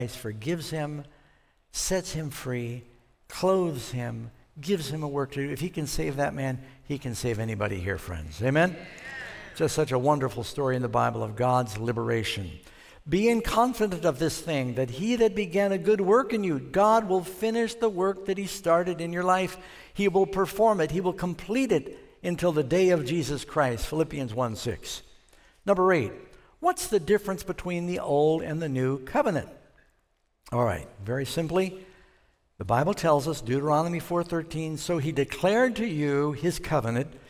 forgives him, sets him free, clothes him, gives him a work to do. If he can save that man, he can save anybody here, friends. Amen? Just such a wonderful story in the Bible of God's liberation. Being confident of this thing, that he that began a good work in you, God will finish the work that he started in your life. He will perform it. He will complete it until the day of Jesus Christ. Philippians 1:6. Number 8, what's the difference between the old and the new covenant? All right, very simply, the Bible tells us, Deuteronomy 4:13, so he declared to you his covenant,